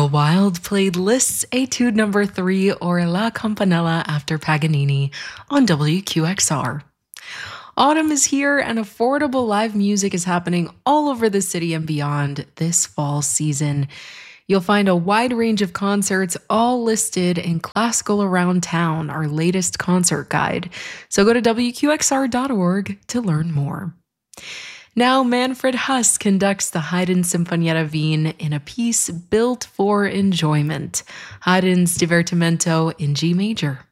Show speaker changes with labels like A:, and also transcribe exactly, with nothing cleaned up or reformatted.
A: Wild played Liszt's Etude Number three or La Campanella after Paganini on W Q X R. Autumn is here and affordable live music is happening all over the city and beyond this fall season. You'll find a wide range of concerts all listed in Classical Around Town, our latest concert guide. So go to W Q X R dot org to learn more. Now, Manfred Huss conducts the Haydn Sinfonietta Wien in a piece built for enjoyment, Haydn's Divertimento in G major.